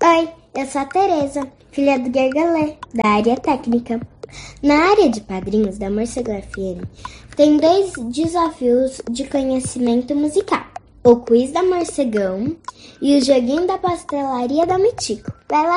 Oi, eu sou a Tereza, filha do Gergalê, da área técnica. Na área de padrinhos da Morcego FM, tem 2 desafios de conhecimento musical. O quiz da Morcegão e o joguinho da pastelaria da Mitico. Vai lá